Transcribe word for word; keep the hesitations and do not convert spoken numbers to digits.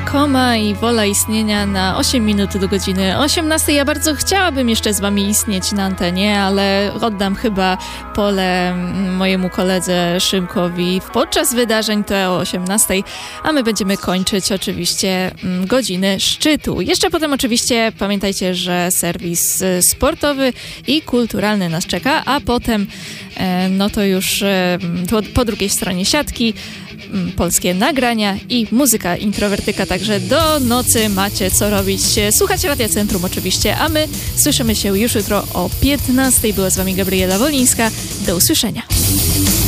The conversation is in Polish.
Koma i Wola Istnienia na osiem minut do godziny osiemnastej. Ja bardzo chciałabym jeszcze z wami istnieć na antenie, ale oddam chyba pole mojemu koledze Szymkowi podczas wydarzeń to o osiemnastej, a my będziemy kończyć oczywiście godziny szczytu. Jeszcze potem oczywiście pamiętajcie, że serwis sportowy i kulturalny nas czeka, a potem no to już po drugiej stronie siatki polskie nagrania i muzyka introwertyka, także do nocy macie co robić. Słuchać Radia Centrum oczywiście, a my słyszymy się już jutro o piętnastej. Była z wami Gabriela Wolińska. Do usłyszenia.